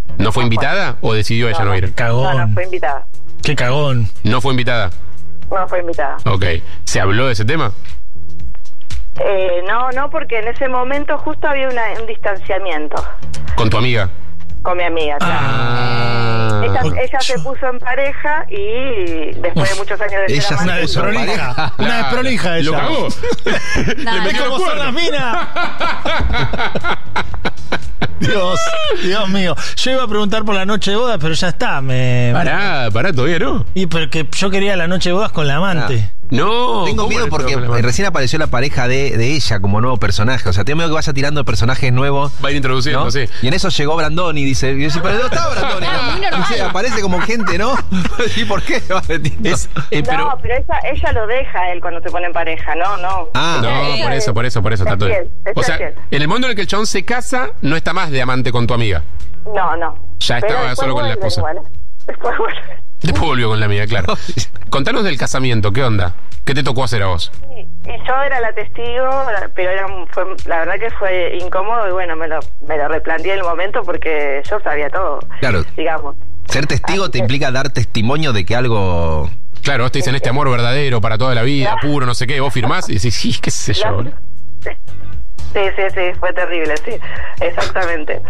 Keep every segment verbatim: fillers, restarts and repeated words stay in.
¿No fue invitada o decidió ella no, no ir? Cagón. No, no, fue invitada. Qué cagón. ¿No fue invitada? No, fue invitada. Ok. ¿Se habló de ese tema? Eh, no, no, porque en ese momento justo había una, un distanciamiento. ¿Con tu amiga? Con mi amiga, claro. Ah. Ella, ella se puso en pareja y después de muchos años de Ella ser es Una amante, desprolija. Una desprolija ella. ¿Lo cagó? ¿Ves metió cómo los son las cuernos. minas? Dios, Dios mío. Yo iba a preguntar por la noche de bodas, pero ya está. Me... Pará, pará, todavía no. Y porque yo quería la noche de bodas con la amante. No. Tengo ¿cómo miedo le porque pegó con la mano? recién apareció la pareja de, de ella como nuevo personaje. O sea, tengo miedo que vaya tirando personajes nuevos. Va a ir introduciendo, ¿no? sí. Y en eso llegó Brandoni y dice, y yo decía, pero no estaba Brandoni. Claro, muy normal. Dice, aparece como gente, ¿no? ¿Y por qué? Va metiendo. Es, eh, pero, No, pero ella, ella lo deja a él cuando se pone en pareja, no, no. Ah, no, Ella por es- eso, por eso, por eso está es todo. fiel, es O sea, fiel. en el momento en el que el chabón se casa, no está más de amante con tu amiga. No, no. Ya Pero estaba después solo con la vuelven esposa. igual. Después vuelve. Después volvió con la amiga, claro. Contanos del casamiento, ¿qué onda? ¿Qué te tocó hacer a vos? Y yo era la testigo, pero era, un- fue, la verdad que fue incómodo y bueno, me lo, me lo replanteé en el momento porque yo sabía todo, Claro. digamos. Ser testigo te implica dar testimonio de que algo... Claro, vos te dicen este amor verdadero para toda la vida, puro, no sé qué, vos firmás y decís, sí, qué sé yo. boludo. Sí, sí, sí, fue terrible, sí, exactamente.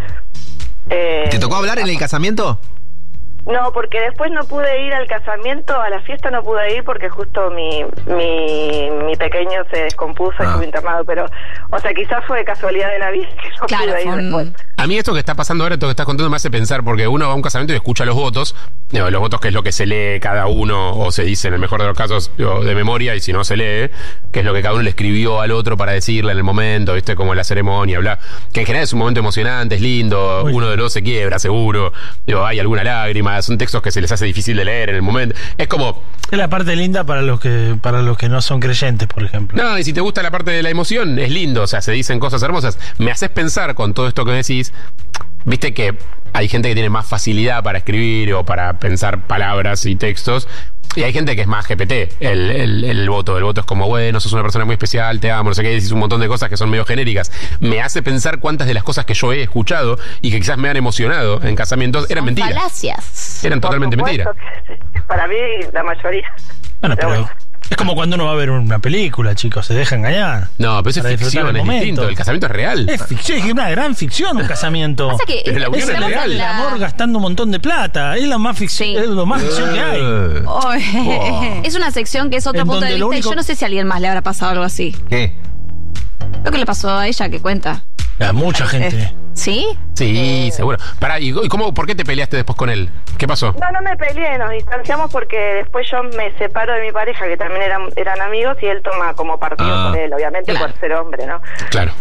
Eh, ¿Te tocó hablar en el casamiento? No, porque después no pude ir al casamiento, a la fiesta no pude ir porque justo mi mi, mi pequeño se descompuso y Ah. estuve internado, pero, o sea, quizás fue casualidad de la vida que no Claro, pude ir fue un- después. A mí esto que está pasando ahora, esto que estás contando me hace pensar, porque uno va a un casamiento y escucha los votos, digo, los votos que es lo que se lee cada uno, o se dice en el mejor de los casos digo, de memoria, y si no se lee, que es lo que cada uno le escribió al otro para decirle en el momento, viste, como la ceremonia, bla, que en general es un momento emocionante, es lindo, Uy. uno de los dos se quiebra, seguro, digo, hay alguna lágrima, son textos que se les hace difícil de leer en el momento, es como, Es la parte linda para los que para los que no son creyentes, por ejemplo. no, y si te gusta la parte de la emoción, es lindo, o sea, se dicen cosas hermosas. Me haces pensar con todo esto que decís, viste que hay gente que tiene más facilidad para escribir o para pensar palabras y textos, y hay gente que es más G P T, el, el, el voto. El voto es como, bueno, sos una persona muy especial, te amo, no sé qué, decís un montón de cosas que son medio genéricas. Me hace pensar cuántas de las cosas que yo he escuchado y que quizás me han emocionado en casamientos eran mentiras. Falacias. Eran Por totalmente supuesto mentiras. que sí. Para mí, la mayoría. Bueno, Pero pero bueno. es como cuando uno va a ver una película, chicos, se deja engañar. No, pero eso Para es disfrutar ficción, el es momento. distinto. El casamiento es real. Es ficción, es una gran ficción un casamiento. Pasa que Pero la unión Es es el, estamos real. en el la- amor gastando un montón de plata. Es lo más ficción, Sí. es lo más ficción que hay. Eh, Oh, es una sección que es otro En punto de donde vista lo y único- yo no sé si a alguien más le habrá pasado algo así. ¿Qué? Lo que le pasó a ella que cuenta. A mucha gente. Eh, ¿Sí? Sí, seguro. Pará, ¿y y cómo, por qué te peleaste después con él? ¿Qué pasó? No, no me peleé, nos distanciamos porque después yo me separo de mi pareja, que también eran, eran amigos, y él toma como partido Ah. por él, obviamente Claro. por ser hombre, ¿no? Claro.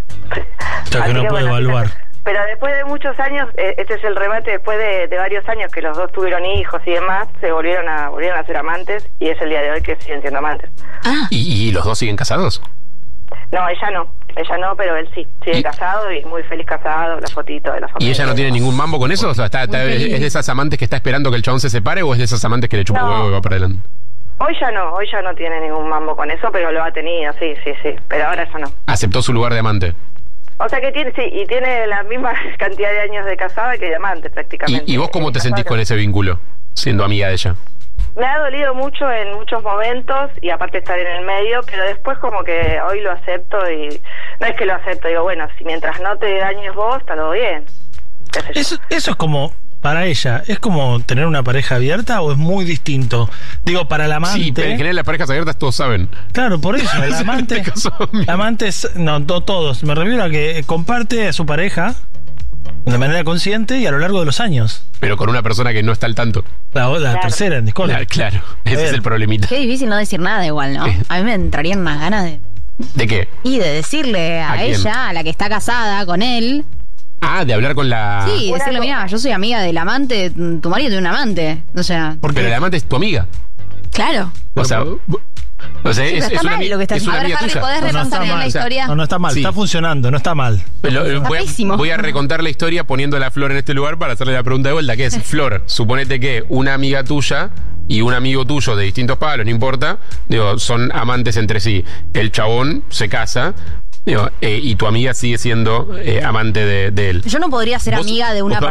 O sea, que Así no puede bueno, evaluar. Pero después de muchos años, eh, este es el remate, después de, de varios años que los dos tuvieron hijos y demás, se volvieron a volvieron a ser amantes, y es el día de hoy que siguen siendo amantes. Ah, ¿Y, y los dos siguen casados? No, ella no, ella no, pero él sí, sigue ¿Y? casado y muy feliz casado, la fotito de la ¿Y familia. ella no tiene ningún mambo con eso? O sea, está, está- ¿es de esas amantes que está esperando que el chabón se separe o es de esas amantes que le chupa No. huevo y va para adelante? Hoy ya no, hoy ya no tiene ningún mambo con eso, pero lo ha tenido, sí, sí, sí, pero ahora ya no. Aceptó su lugar de amante. O sea que tiene, sí, y tiene la misma cantidad de años de casada que de amante prácticamente. ¿Y, y vos cómo te Eh, sentís casada. con ese vínculo, siendo amiga de ella? Me ha dolido mucho en muchos momentos y aparte estar en el medio, pero después como que hoy lo acepto y no es que lo acepto, digo, bueno, si mientras no te dañes vos, está todo bien. Qué sé yo. Eso, eso es como, para ella, ¿es como tener una pareja abierta o es muy distinto? Digo, para la amante. Sí, pero en general las parejas abiertas todos saben. Claro, por eso, el amante. Este caso, el amante es. No, no todos. Me refiero a que comparte a su pareja de manera consciente y a lo largo de los años. Pero con una persona que no está al tanto. La, la Claro. tercera en Discord. Claro, claro. Ese ver. es el problemita. qué difícil no decir nada igual, ¿no? A mí me entrarían unas ganas de... ¿De qué? Y de decirle a, ¿A quién? ella, a la que está casada con él, Ah, de hablar con la... sí, Una decirle, cosa- mira, yo soy amiga del amante, tu marido tiene un amante. O sea, Porque Pero la amante es tu amiga. claro. O sea, o sea Sí, es, pero es está una, mal ami- lo que está es una haciendo. amiga A ver, Harry, tuya. ¿podés no, no repasar está bien la mal. historia? No, no está mal. Sí. Está funcionando, no está mal. Lo- Está voy, a, pésimo. voy a recontar la historia poniendo a la Flor en este lugar para hacerle la pregunta de vuelta, que es, Flor, suponete que una amiga tuya y un amigo tuyo de distintos palos, no importa, digo, son amantes entre sí. El chabón se casa, digo, eh, y tu amiga sigue siendo eh, amante de, de él. Yo no podría ser Vos- amiga de una vos-